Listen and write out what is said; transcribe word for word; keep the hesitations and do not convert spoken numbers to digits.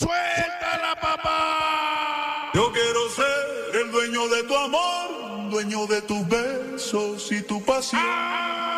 ¡Suéltala, papá! Yo quiero ser el dueño de tu amor, dueño de tus besos y tu pasión.